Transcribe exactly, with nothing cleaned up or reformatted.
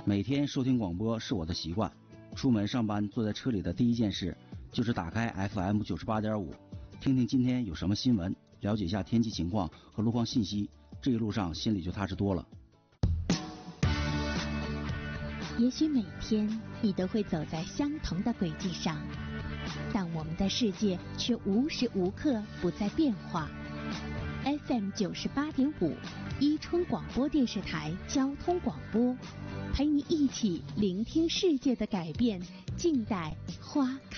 每天收听广播是我的习惯，出门上班坐在车里的第一件事就是打开 F M 九十八点五，听听今天有什么新闻，了解一下天气情况和路况信息，这一路上心里就踏实多了。 也许每天你都会走在相同的轨迹上，但我们的世界却无时无刻不在变化。F M 九十八点五，伊春广播电视台交通广播，陪你一起聆听世界的改变，静待花开。